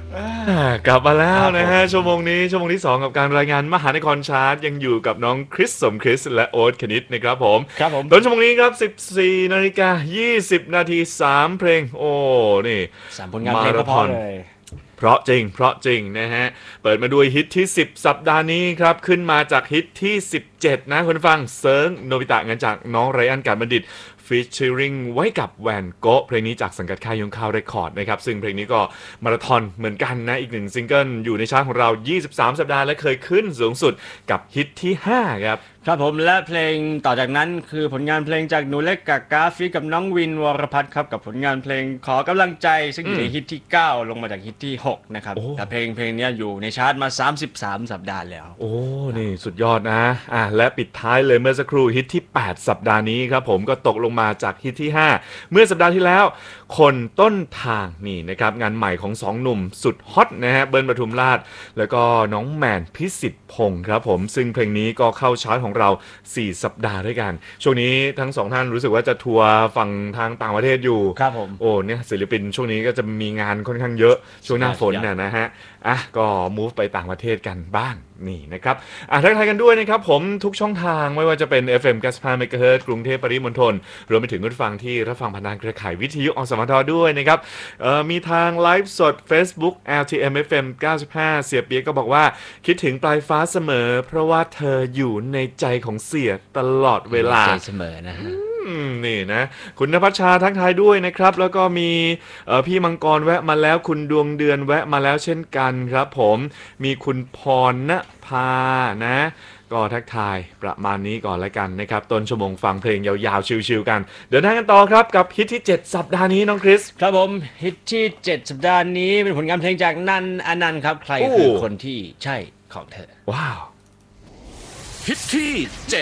กลับมาแล้วนะฮะชั่วโมงที่2กับการรายงานมหานครชาร์ตยังอยู่กับน้องคริสสมคริสและโอ๊ตคณิตนะครับผมครับผมตอนชั่วโมงนี้ครับ14:20 นาที3เพลงโอ้นี่ 3 ผลงานเพลงก็พอเลยเพราะจริงนะฮะเปิดมาด้วยฮิตที่10สัปดาห์นี้ครับขึ้นมาจากฮิตที่17นะคุณฟังเซิร์งโนบิตะงานจากน้องไรอันการบัณฑิตฟีเจอริงไว้กับแวนโกะเพลงนี้จากสังกัดค่ายยงคาวเรคคอร์ดนะครับซึ่งเพลงนี้ก็มาราธอนเหมือนกันนะอีกหนึ่งซิงเกิลอยู่ในชาร์ตของเรา23สัปดาห์และเคยขึ้นสูงสุดกับฮิตที่5ครับครับผมและเพลงต่อจากนั้นคือผลงานเพลงจากหนูเล็กกากาฟีกับน้องวินวรพัฒน์ครับกับผลงานเพลงขอกำลังใจซึ่งอยู่ในฮิตที่9ลงมาจากฮิตที่6นะครับแต่เพลงนี้อยู่ในชาร์ตมา33สัปดาห์แล้วโอ้นี่สุดยอดนะและปิดท้ายเลยเมื่อสักครู่ฮิตที่8สัปดาห์นี้ครับผมก็ตกลงมาจากฮิตที่5เมื่อสัปดาห์ที่แล้วคนต้นทางนี่นะครับงานใหม่ของ2หนุ่มสุดฮอตนะฮะเบิร์นปทุมราชแล้วก็น้องแมนพิสิทธิ์พงศ์ครับผมซึ่งเพลงนี้ก็เข้าชาร์ตของเรา4สัปดาห์ด้วยกันช่วงนี้ทั้ง2ท่านรู้สึกว่าจะทัวร์ฝั่งทางต่างประเทศอยู่ครับผมโอ้เนี่ยศิลปินช่วงนี้ก็จะมีงานค่อนข้างเยอะช่วงหน้าฝนนะฮะก็ move ไปต่างประเทศกันบ้างนี่นะครับทักทายกันด้วยนะครับผมทุกช่องทางไม่ว่าจะเป็น FM 95 MHz กรุงเทพปริมณฑลรวมไปถึงผู้ฟังที่รับฟังผ่านทางเครือข่ายวิทยุอสมทด้วยนะครับมีทางไลฟ์สด Facebook LTM FM 95เสียเปียกก็บอกว่าคิดถึงปลายฟ้าเสมอเพราะว่าเธออยู่ในใจของเสียตลอดเวลาใจเสมอนะฮะนี่นะคุณณภัชชาทักทายด้วยนะครับแล้วก็มีพี่มังกรแวะมาแล้วคุณดวงเดือนแวะมาแล้วเช่นกันครับผมมีคุณพรณภานะก็ทักทายประมาณนี้ก่อนละกันนะครับต้นชั่วโมงฟังเพลงยาวๆชิลๆกันเดินทางกันต่อครับกับฮิตที่7สัปดาห์นี้น้องคริสครับผมฮิตที่7สัปดาห์นี้เป็นผลงานเพลงจากนันอนันต์ครับใครคือคนที่ใช่ของเธอว้าวฮิตที่7